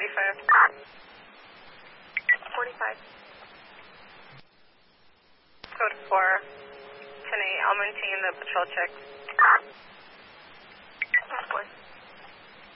45. 45. Code 4. 10-8. I'll maintain the patrol check. 4.